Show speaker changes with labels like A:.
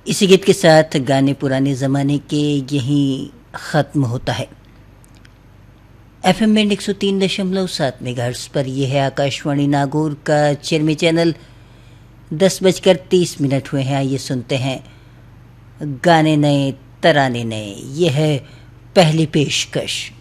A: इसी गीत के साथ गाने पुराने ज़माने के यहीं ख़त्म होता है। FM बैंड 103.7 मेगाहर्ट्ज़ पर यह है आकाशवाणी नागौर का चिरमी चैनल। 10:30 हुए हैं। आइए सुनते हैं गाने नए तराने नए। यह है पहली पेशकश।